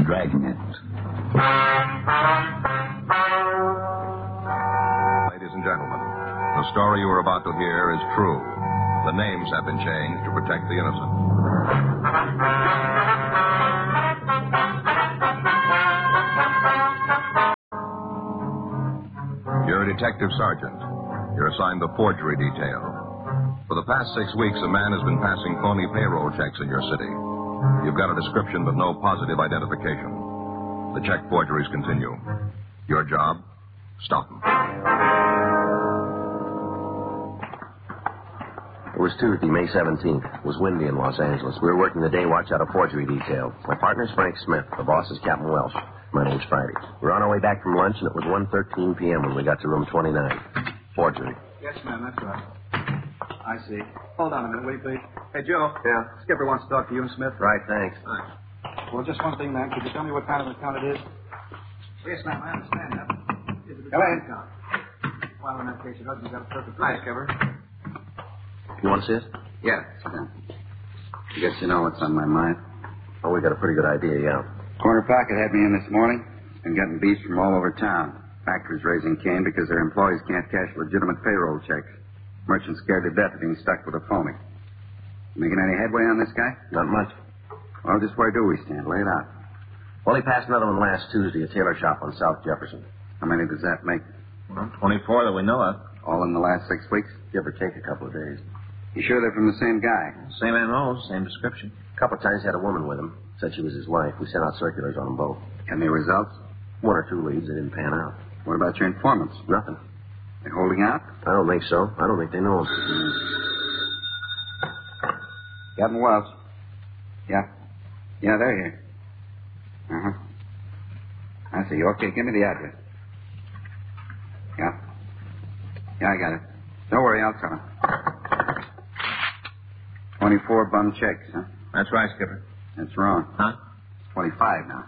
Dragnet. Ladies and gentlemen, the story you are about to hear is true. The names have been changed to protect the innocent. You're a detective sergeant. You're assigned the forgery detail. For the past 6 weeks, a man has been passing phony payroll checks in your city. You've got a description but no positive identification. The check forgeries continue. Your job? Stop them. It was Tuesday, May 17th. It was windy in Los Angeles. We were working the day watch out of forgery detail. My partner's Frank Smith. The boss is Captain Welsh. My name's Friday. We were on our way back from lunch, and it was 1:13 p.m. when we got to room 29. Forgery. Yes, ma'am, that's right. I see. Hold on a minute, will you, please? Hey, Joe. Yeah? Skipper wants to talk to you and Smith. Right, thanks. Right. Well, just one thing, ma'am. Could you tell me what kind of account it is? Yes, ma'am, I understand that. Is it a joint account? Well, in that case, your husband's got a perfect right, Skipper. You want to see it? Yeah, sit down. I guess you know what's on my mind. Oh, we got a pretty good idea, yeah. Corner Pocket had me in this morning. Been getting beats from all over town. Factories raising Cain because their employees can't cash legitimate payroll checks. Merchants scared to death of being stuck with a phony. Making any headway on this guy? Not much. Well, just where do we stand? Lay it out. Well, he passed another one last Tuesday, a tailor shop on South Jefferson. How many does that make? Well, 24 that we know of. All in the last 6 weeks? Give or take a couple of days. You sure they're from the same guy? Same MO, same description. A couple of times he had a woman with him. Said she was his wife. We sent out circulars on them both. Any results? 1 or 2 leads that didn't pan out. What about your informants? Nothing. They holding out? I don't think so. I don't think they know him. Captain Wells. Yeah. Yeah, they're here. Uh-huh. I see. Okay, give me the address. Yeah. Yeah, I got it. Don't worry, I'll tell him. 24 bum checks, huh? That's right, Skipper. That's wrong. Huh? 25 now.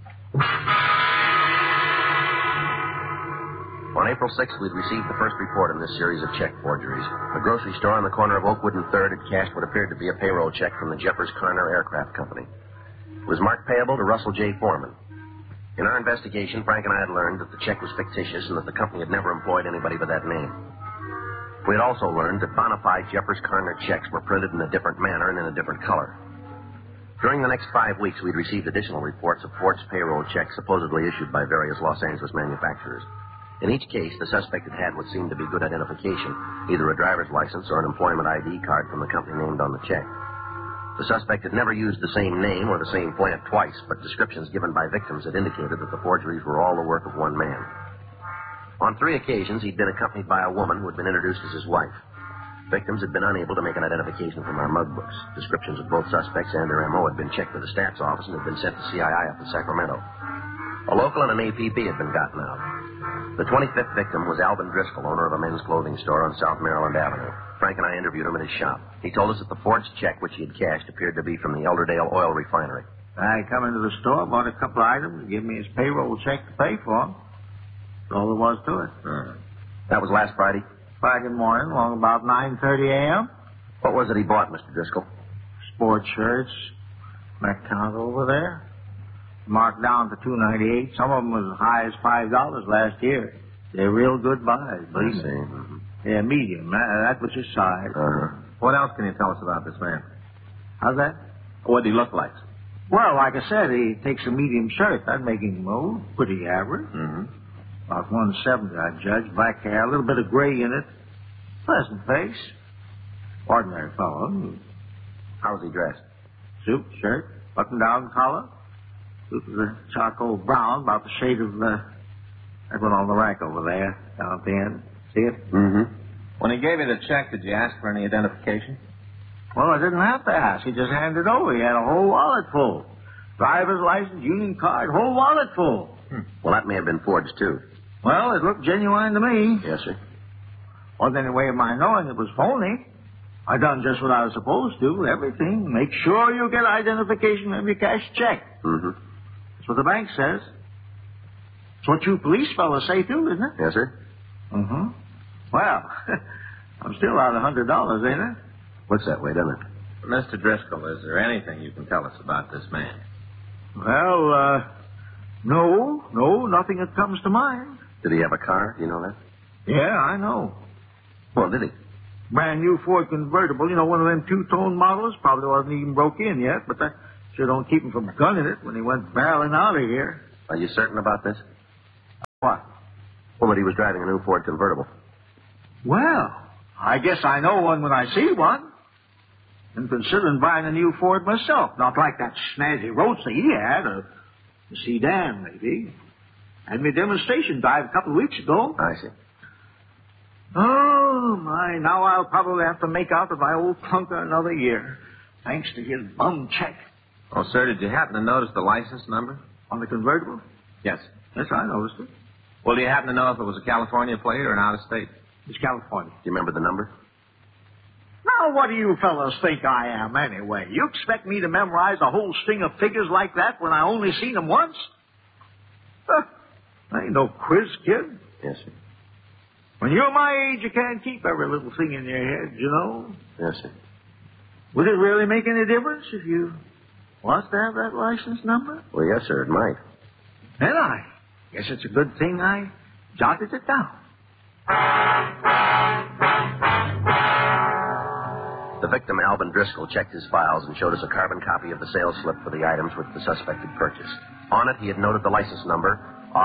On April 6th, we'd received the first report in this series of check forgeries. A grocery store on the corner of Oakwood and 3rd had cashed what appeared to be a payroll check from the Jeffers Carner Aircraft Company. It was marked payable to Russell J. Foreman. In our investigation, Frank and I had learned that the check was fictitious and that the company had never employed anybody by that name. We had also learned that bona fide Jeffers Carner checks were printed in a different manner and in a different color. During the next 5 weeks, we'd received additional reports of forged payroll checks supposedly issued by various Los Angeles manufacturers. In each case, the suspect had what seemed to be good identification, either a driver's license or an employment ID card from the company named on the check. The suspect had never used the same name or the same plant twice, but descriptions given by victims had indicated that the forgeries were all the work of one man. On 3 occasions, he'd been accompanied by a woman who had been introduced as his wife. Victims had been unable to make an identification from our mug books. Descriptions of both suspects and their M.O. had been checked with the staff's office and had been sent to CII up in Sacramento. A local and an APB had been gotten out. The 25th victim was Alvin Driscoll, owner of a men's clothing store on South Maryland Avenue. Frank and I interviewed him at his shop. He told us that the forged check which he had cashed appeared to be from the Elderdale Oil Refinery. I come into the store, bought a couple of items, gave me his payroll check to pay for them. That's all there was to it. That was last Friday? Friday morning, along about 9:30 a.m. What was it he bought, Mr. Driscoll? Sports shirts. My count over there. Marked down to $2.98. Some of them was as high as $5 last year. They're real good buys, believe me. Mm-hmm. They're medium. That was his size. What else can you tell us about this man? How's that? What did he look like? Well, like I said, he takes a medium shirt. That'd make him pretty average. About 170, I'd judge. Black hair, a little bit of gray in it. Pleasant face. Ordinary fellow. How was he dressed? Suit, shirt, button-down collar. Suit was a charcoal brown, about the shade of that one on the rack over there, down at the end. See it? When he gave you the check, did you ask for any identification? Well, I didn't have to ask. He just handed it over. He had a whole wallet full. Driver's license, union card, whole wallet full. Well, that may have been forged, too. Well, it looked genuine to me. Yes, sir. Wasn't any way of my knowing it was phony. I done just what I was supposed to, everything. Make sure you get identification of your cash check. That's what the bank says. It's what you police fellas say, too, isn't it? Yes, sir. Well, I'm still out $100, ain't I? Looks that way, doesn't it? Mr. Driscoll, is there anything you can tell us about this man? Well, no, nothing that comes to mind. Did he have a car? Do you know that? Yeah, I know. Well, did he? Brand new Ford convertible, one of them two-tone models. Probably wasn't even broke in yet, but that sure don't keep him from gunning it when he went barreling out of here. Are you certain about this? What? Well, that he was driving a new Ford convertible. Well, I guess I know one when I see one. And considering buying a new Ford myself, not like that snazzy roadster he had, a sedan maybe. Had me a demonstration drive a couple of weeks ago. I see. Oh, my. Now I'll probably have to make out with my old clunker another year, thanks to his bum check. Oh, sir, did you happen to notice the license number? On the convertible? Yes. Yes, I noticed it. Well, do you happen to know if it was a California plate or an out-of-state? It's California. Do you remember the number? Now, what do you fellas think I am, anyway? You expect me to memorize a whole string of figures like that when I only seen them once? I ain't no quiz kid. Yes, sir. When you're my age, you can't keep every little thing in your head, Yes, sir. Would it really make any difference if you was to have that license number? Well, yes, sir, it might. Then I guess it's a good thing I jotted it down. The victim, Alvin Driscoll, checked his files and showed us a carbon copy of the sales slip for the items which the suspect had purchased. On it, he had noted the license number,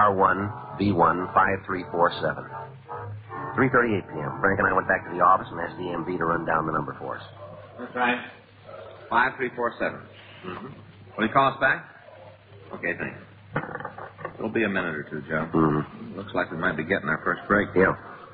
R1V15347. 3:38 p.m. Frank and I went back to the office and asked the EMV to run down the number for us. That's right. 5347. Mm-hmm. Will you call us back? Okay, thanks. It'll be a minute or two, Joe. Mm-hmm. Looks like we might be getting our first break. Yeah.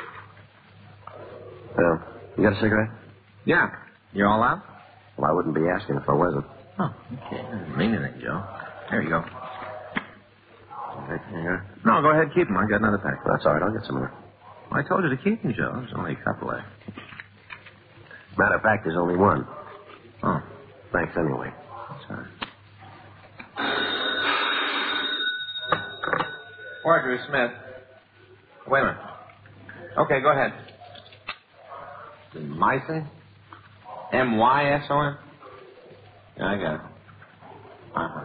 You got a cigarette? Yeah. You all out? Well, I wouldn't be asking if I wasn't. Oh, okay. That doesn't mean anything, Joe. There you go. Right here. No, go ahead, keep them. I got another pack. That's all right. I'll get some more. Well, I told you to keep them, Joe. There's only a couple left. Matter of fact, there's only one. Oh. Thanks anyway. Sorry. Marjorie Smith. Wait a minute. Okay, go ahead. Myson? M-Y-S-O-N? Yeah, I got it. Uh-huh.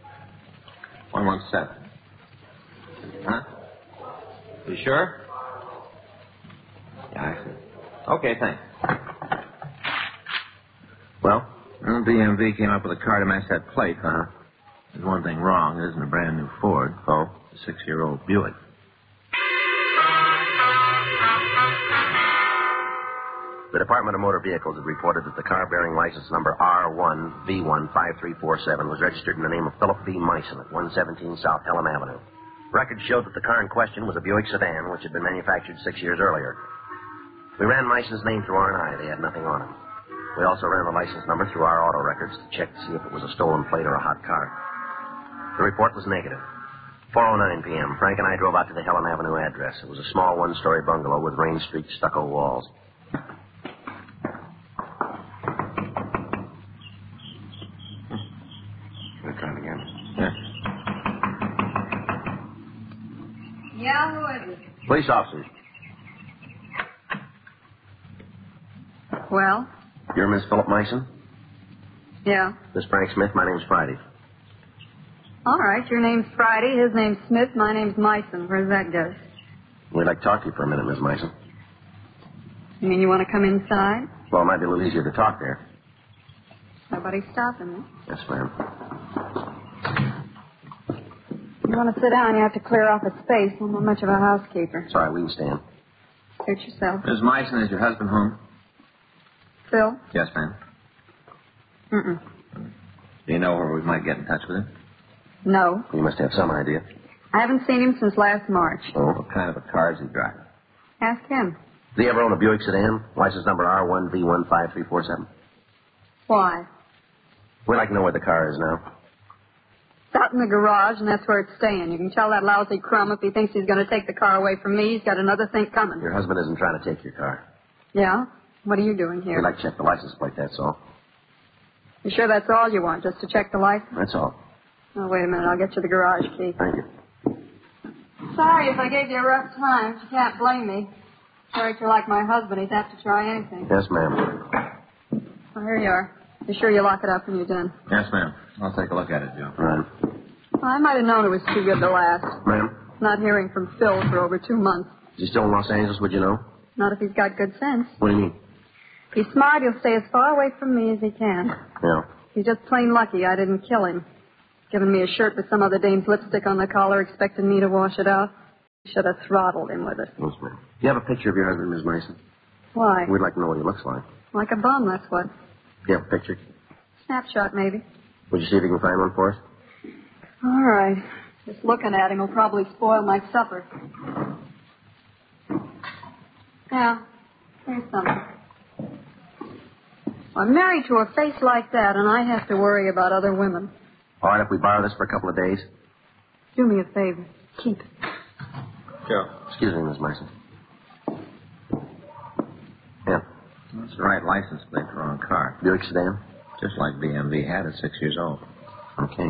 117. Huh? You sure? Yeah, I see. Okay, thanks. Well? Well, DMV came up with a car to match that plate. Uh-huh. There's one thing wrong. It isn't a brand new Ford. Oh? It's a 6-year-old Buick. The Department of Motor Vehicles had reported that the car bearing license number R1V15347 was registered in the name of Philip B. Myson at 117 South Helena Avenue. Records showed that the car in question was a Buick sedan, which had been manufactured 6 years earlier. We ran Myson's name through R&I. They had nothing on him. We also ran the license number through our auto records to check to see if it was a stolen plate or a hot car. The report was negative. 4:09 p.m., Frank and I drove out to the Helen Avenue address. It was a small one-story bungalow with rain-streaked stucco walls. Yeah, who is it? Police officers. Well? You're Miss Philip Myson? Yeah. Miss Frank Smith, my name's Friday. All right, your name's Friday, his name's Smith, my name's Myson. Where's that go? We'd like to talk to you for a minute, Miss Myson. You mean you want to come inside? Well, it might be a little easier to talk there. Nobody's stopping me. Yes, ma'am. You want to sit down, you have to clear off a space. I'm not much of a housekeeper. Sorry, we can stand. Suit yourself. Miss Myson, is your husband home? Phil? Yes, ma'am. Mm-mm. Do you know where we might get in touch with him? No. You must have some idea. I haven't seen him since last March. Oh? What kind of a car is he driving? Ask him. Did he ever own a Buick sedan? License number R1V15347. Why? We'd like to know where the car is now. It's out in the garage, and that's where it's staying. You can tell that lousy crumb if he thinks he's going to take the car away from me. He's got another thing coming. Your husband isn't trying to take your car. Yeah? What are you doing here? We'd like to check the license plate, that's all. You sure that's all you want, just to check the license? That's all. Oh, wait a minute. I'll get you the garage key. Thank you. Sorry if I gave you a rough time. You can't blame me. Sorry if you're like my husband. He'd have to try anything. Yes, ma'am. Well, here you are. Be sure you lock it up when you're done. Yes, ma'am. I'll take a look at it, Joe. Right. I might have known it was too good to last. Ma'am? Not hearing from Phil for over 2 months. Is he still in Los Angeles, would you know? Not if he's got good sense. What do you mean? If he's smart, he'll stay as far away from me as he can. Yeah. He's just plain lucky I didn't kill him. Given me a shirt with some other dame's lipstick on the collar, expecting me to wash it out. Should have throttled him with it. Yes, ma'am. Do you have a picture of your husband, Miss Mason? Why? We'd like to know what he looks like. Like a bum, that's what. Do you have a picture? Snapshot, maybe. Would you see if you can find one for us? All right. Just looking at him will probably spoil my supper. Yeah, here's something. I'm married to a face like that, and I have to worry about other women. All right, if we borrow this for a couple of days. Do me a favor. Keep it. Sure. Excuse me, Miss Mason. Yeah. That's the right license plate for our car. Buick sedan? Just like BMV had at 6 years old. Okay.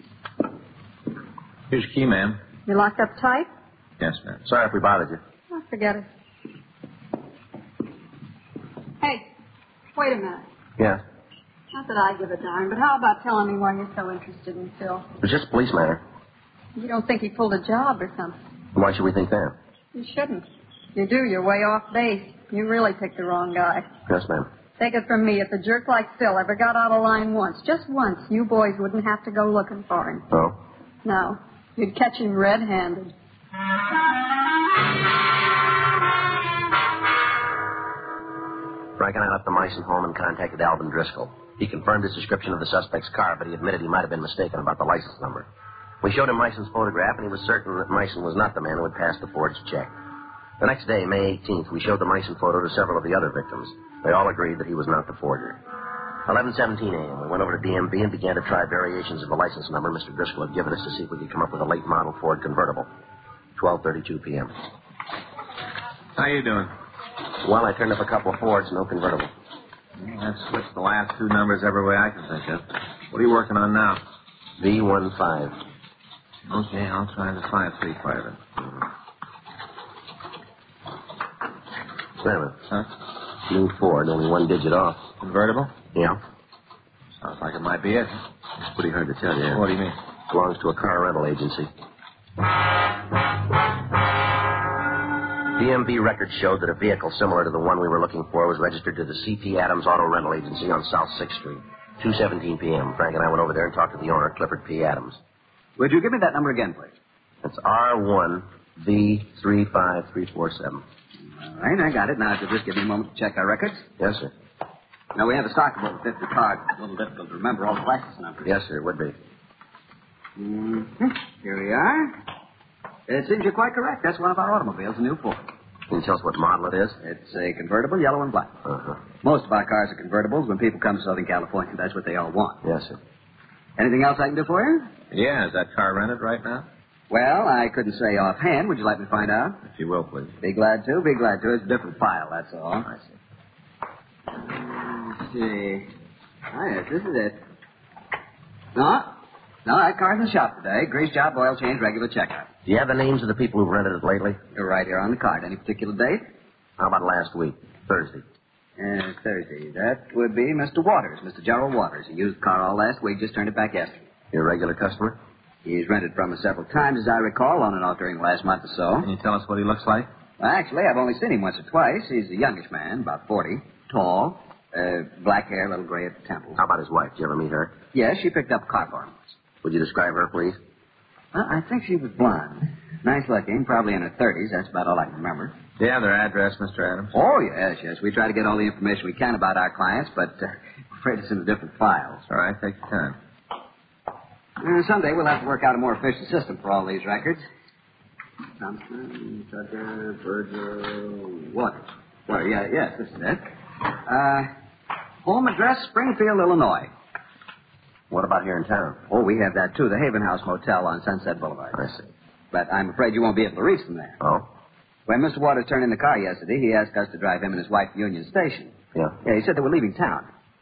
Here's your key, ma'am. You locked up tight? Yes, ma'am. Sorry if we bothered you. Oh, forget it. Hey, wait a minute. Yeah. Not that I give a darn, but how about telling me why you're so interested in Phil? It was just a police matter. You don't think he pulled a job or something? Why should we think that? You shouldn't. If you do, you're way off base. You really picked the wrong guy. Yes, ma'am. Take it from me, if a jerk like Phil ever got out of line once, just once, you boys wouldn't have to go looking for him. Oh? No. You'd catch him red-handed. Frank and I left the Meissen home and contacted Alvin Driscoll. He confirmed his description of the suspect's car, but he admitted he might have been mistaken about the license number. We showed him Meissen's photograph, and he was certain that Meissen was not the man who had passed the forged check. The next day, May 18th, we showed the Meissen photo to several of the other victims. They all agreed that he was not the forger. 11:17 a.m., we went over to DMV and began to try variations of the license number Mr. Driscoll had given us to see if we could come up with a late model Ford convertible. 12:32 p.m. How you doing? Well, I turned up a couple of Fords, no convertible. Let's switch the last two numbers every way I can think of. What are you working on now? V15. Okay, I'll try the 535 then. Seven. Huh? New Ford, only one digit off. Convertible? Yeah. Sounds like it might be it. It's pretty hard to tell you. What do you mean? Belongs to a car rental agency. DMV records showed that a vehicle similar to the one we were looking for was registered to the C.T. Adams Auto Rental Agency on South 6th Street. 2:17 p.m. Frank and I went over there and talked to the owner, Clifford P. Adams. Would you give me that number again, please? It's R1V35347. All right, I got it. Now, if you'll just give me a moment to check our records. Yes, sir. Now, we have a stock of over 50 cars. It's a little difficult to remember all the license numbers. Yes, sir, it would be. Here we are. It seems you're quite correct. That's one of our automobiles, a new Ford. Can you tell us what model it is? It's a convertible, yellow and black. Uh-huh. Most of our cars are convertibles. When people come to Southern California, that's what they all want. Yes, sir. Anything else I can do for you? Yeah, is that car rented right now? Well, I couldn't say offhand. Would you like me to find out? If you will, please. Be glad to. Be glad to. It's a different file, that's all. I see. Let's see. Oh, yes, this is it. No, that car's in the shop today. Grease job, oil change, regular checkout. Do you have the names of the people who've rented it lately? They're right here on the card. Any particular date? How about last week? Thursday. Thursday. That would be Mr. Waters, Mr. Gerald Waters. He used the car all last week, just turned it back yesterday. Your regular customer? He's rented from us several times, as I recall, on and off during the last month or so. Can you tell us what he looks like? Well, actually, I've only seen him once or twice. He's a youngish man, about 40, tall, black hair, a little gray at the temples. How about his wife? Did you ever meet her? Yes, she picked up a car for him once. Would you describe her, please? Well, I think she was blonde. Nice looking, probably in her 30s. That's about all I can remember. Do you have their address, Mr. Adams? Oh, yes. We try to get all the information we can about our clients, but I'm afraid it's in the different files. All right, take your time. Someday we'll have to work out a more efficient system for all these records. Thompson, Tucker, Virgil, Waters. Well, yes, this is it. Home address, Springfield, Illinois. What about here in town? Oh, we have that, too. The Haven House Motel on Sunset Boulevard. I see. But I'm afraid you won't be able to reach them there. Oh? When Mr. Waters turned in the car yesterday, he asked us to drive him and his wife to Union Station. Yeah. Yeah, he said they were leaving town.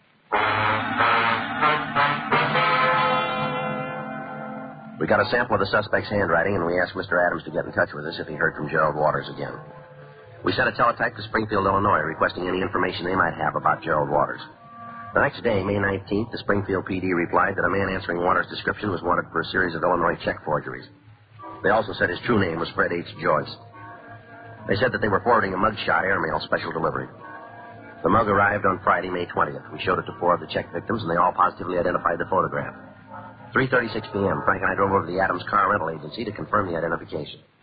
We got a sample of the suspect's handwriting, and we asked Mr. Adams to get in touch with us if he heard from Gerald Waters again. We sent a teletype to Springfield, Illinois, requesting any information they might have about Gerald Waters. The next day, May 19th, the Springfield PD replied that a man answering Warner's description was wanted for a series of Illinois check forgeries. They also said his true name was Fred H. Joyce. They said that they were forwarding a mugshot airmail special delivery. The mug arrived on Friday, May 20th. We showed it to 4 of the check victims, and they all positively identified the photograph. 3:36 p.m., Frank and I drove over to the Adams Car Rental Agency to confirm the identification.